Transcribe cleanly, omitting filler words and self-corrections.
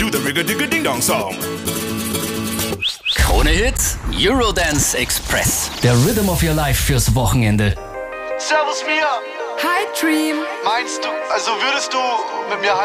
do the rig-a-dig-a-ding-dong song. Krone Hits, Eurodance Express. Der Rhythm of Your Life fürs Wochenende. Servus Mia. Hi Dream. Meinst du, also würdest du mit mir